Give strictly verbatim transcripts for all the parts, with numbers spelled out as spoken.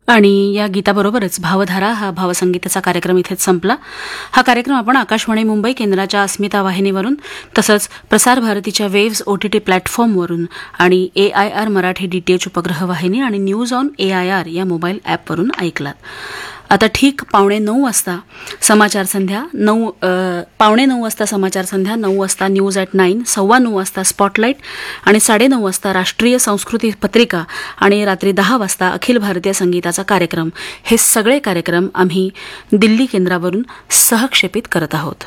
आणि या गीताबरोबरच भावधारा हा भावसंगीताचा कार्यक्रम इथेच संपला. हा कार्यक्रम आपण आकाशवाणी मुंबई केंद्राच्या अस्मिता वाहिनीवरून तसंच प्रसार भारतीच्या वेव्स ओटीटी प्लॅटफॉर्मवरून आणि ए आय आर मराठी डीटीएच उपग्रह वाहिनी आणि news on A I R या मोबाईल ॲपवरून ऐकलात. आता ठीक पावणे नऊ वाजता समाचार संध्या नऊ पावणे नऊ वाजता समाचार संध्या नऊ वाजता न्यूज ॲट नाईन, सव्वा नऊ वाजता स्पॉटलाईट आणि साडेनऊ वाजता राष्ट्रीय संस्कृती पत्रिका आणि रात्री दहा वाजता अखिल भारतीय संगीताचा कार्यक्रम हे सगळे कार्यक्रम आम्ही दिल्ली केंद्रावरून सहक्षेपित करत आहोत.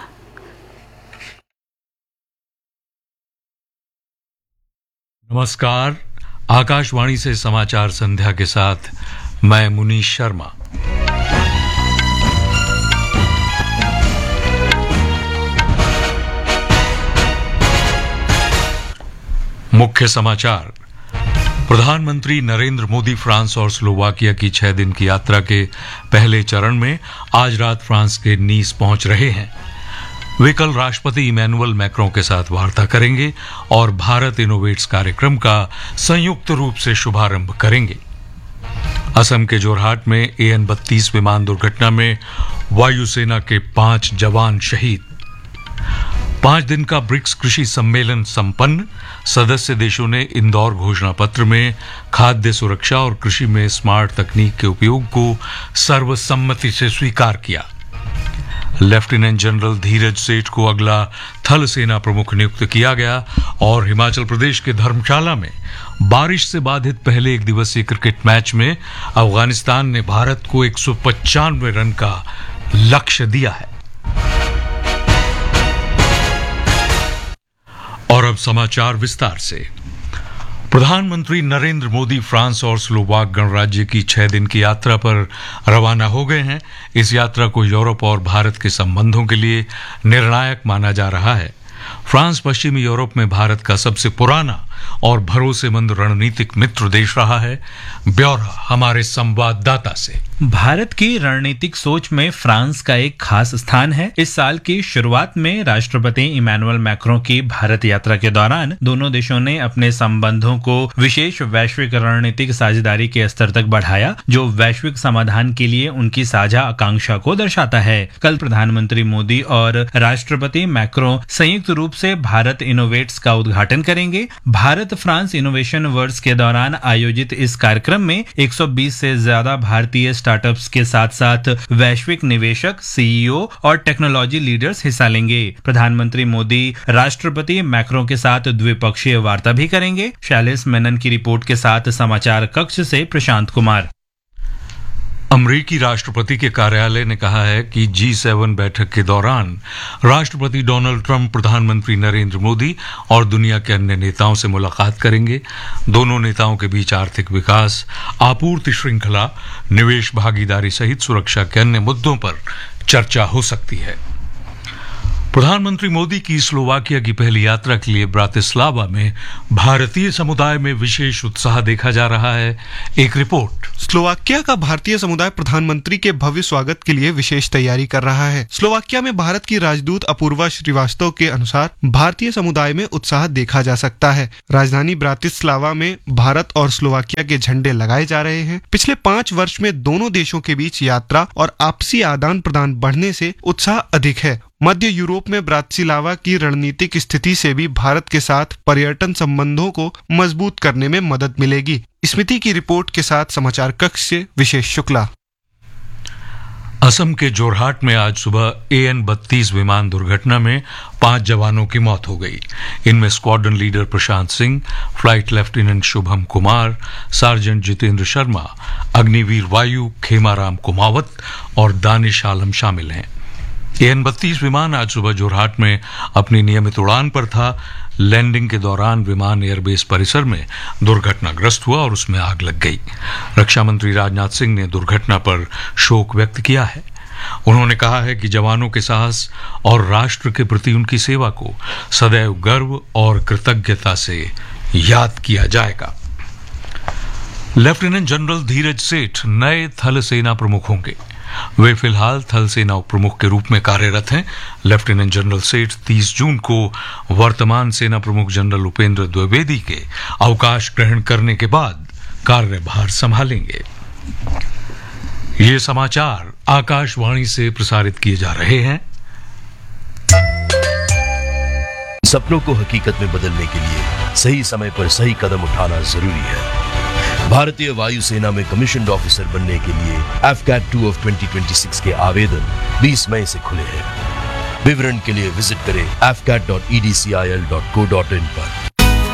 नमस्कार, आकाशवाणी से समाचार संध्या के साथ मैं मुनीश शर्मा. मुख्य समाचार. प्रधानमंत्री नरेंद्र मोदी फ्रांस और स्लोवाकिया की छह दिन की यात्रा के पहले चरण में आज रात फ्रांस के नीस पहुंच रहे हैं. वे कल राष्ट्रपति इमैनुअल मैक्रों के साथ वार्ता करेंगे और भारत इनोवेट्स कार्यक्रम का संयुक्त रूप से शुभारंभ करेंगे. असम के जोरहाट में ए एन बत्तीस विमान दुर्घटना में वायुसेना के पांच जवान शहीद. पांच दिन का ब्रिक्स कृषि सम्मेलन संपन्न. सदस्य देशों ने इंदौर घोषणा पत्र में खाद्य सुरक्षा और कृषि में स्मार्ट तकनीक के उपयोग को सर्वसम्मति से स्वीकार किया. लेफ्टिनेंट जनरल धीरज सेठ को अगला थल सेना प्रमुख नियुक्त किया गया और हिमाचल प्रदेश के धर्मशाला में बारिश से बाधित पहले एक दिवसीय क्रिकेट मैच में अफगानिस्तान ने भारत को एक सौ पचानवे रन का लक्ष्य दिया है. और अब समाचार विस्तार से. प्रधानमंत्री नरेंद्र मोदी फ्रांस और स्लोवाक गणराज्य की छह दिन की यात्रा पर रवाना हो गए हैं. इस यात्रा को यूरोप और भारत के संबंधों के लिए निर्णायक माना जा रहा है. फ्रांस पश्चिमी यूरोप में भारत का सबसे पुराना और भरोसेमंद रणनीतिक मित्र देश रहा है. ब्यौरा हमारे संवाददाता से. भारत की रणनीतिक सोच में फ्रांस का एक खास स्थान है. इस साल की शुरुआत में राष्ट्रपति इमैनुअल मैक्रों की भारत यात्रा के दौरान दोनों देशों ने अपने संबंधों को विशेष वैश्विक रणनीतिक साझेदारी के स्तर तक बढ़ाया, जो वैश्विक समाधान के लिए उनकी साझा आकांक्षा को दर्शाता है. कल प्रधानमंत्री मोदी और राष्ट्रपति मैक्रों संयुक्त रूप से भारत इनोवेट्स का उद्घाटन करेंगे. भारत फ्रांस इनोवेशन वर्ष के दौरान आयोजित इस कार्यक्रम में एक सौ बीस से ज्यादा भारतीय स्टार्टअप्स के साथ साथ वैश्विक निवेशक, सीईओ और टेक्नोलॉजी लीडर्स हिस्सा लेंगे. प्रधानमंत्री मोदी राष्ट्रपति मैक्रों के साथ द्विपक्षीय वार्ता भी करेंगे. शैलेश मेनन की रिपोर्ट के साथ समाचार कक्ष से प्रशांत कुमार. अमरीकी राष्ट्रपति के कार्यालय ने कहा है कि जी सेवन बैठक के दौरान राष्ट्रपति डोनाल्ड ट्रंप प्रधानमंत्री नरेंद्र मोदी और दुनिया के अन्य नेताओं से मुलाकात करेंगे. दोनों नेताओं के बीच आर्थिक विकास, आपूर्ति श्रृंखला, निवेश भागीदारी सहित सुरक्षा के अन्य मुद्दों पर चर्चा हो सकती है. प्रधानमंत्री मोदी की स्लोवाकिया की पहली यात्रा के लिए ब्रातिस्लावा में भारतीय समुदाय में विशेष उत्साह देखा जा रहा है. एक रिपोर्ट. स्लोवाकिया का भारतीय समुदाय प्रधानमंत्री के भव्य स्वागत के लिए विशेष तैयारी कर रहा है. स्लोवाकिया में भारत की राजदूत अपूर्वा श्रीवास्तव के अनुसार भारतीय समुदाय में उत्साह देखा जा सकता है. राजधानी ब्रातिस्लावा में भारत और स्लोवाकिया के झंडे लगाए जा रहे हैं. पिछले पांच वर्ष में दोनों देशों के बीच यात्रा और आपसी आदान प्रदान बढ़ने से उत्साह अधिक है. मध्य यूरोप में ब्रातिस्लावा की रणनीतिक स्थिति से भी भारत के साथ पर्यटन संबंधों को मजबूत करने में मदद मिलेगी. स्मृति की रिपोर्ट के साथ समाचार कक्ष से विशेष शुक्ला. असम के जोरहाट में आज सुबह ए एन बत्तीस विमान दुर्घटना में पांच जवानों की मौत हो गई. इनमें squadron leader Prashant Singh, flight lieutenant Shubham Kumar, sergeant Jitendra Sharma, Agniveer वायु खेमाराम कुमावत और दानिश आलम शामिल हैं. ए एन बत्तीस विमान आज सुबह जोरहाट में अपनी नियमित उड़ान पर था. लैंडिंग के दौरान विमान एयरबेस परिसर में दुर्घटनाग्रस्त हुआ और उसमें आग लग गई. रक्षा मंत्री राजनाथ सिंह ने दुर्घटना पर शोक व्यक्त किया है. उन्होंने कहा है कि जवानों के साहस और राष्ट्र के प्रति उनकी सेवा को सदैव गर्व और कृतज्ञता से याद किया जाएगा. लेफ्टिनेंट जनरल धीरज सेठ नए थल सेना प्रमुख होंगे. वे फिलहाल थल सेना उप प्रमुख के रूप में कार्यरत हैं. लेफ्टिनेंट जनरल सेठ तीस जून को वर्तमान सेना प्रमुख जनरल उपेंद्र द्विवेदी के अवकाश ग्रहण करने के बाद कार्यभार संभालेंगे. ये समाचार आकाशवाणी से प्रसारित किए जा रहे हैं। सपनों को हकीकत में बदलने के लिए सही समय पर सही कदम उठाना जरूरी है। भारतीय वायुसेना में कमीशन्ड ऑफिसर बनने के लिए F cat two of twenty twenty six के आवेदन बीस मई से खुले हैं। विवरण के लिए विजिट करें F cat dot E D C I L dot co dot in पर।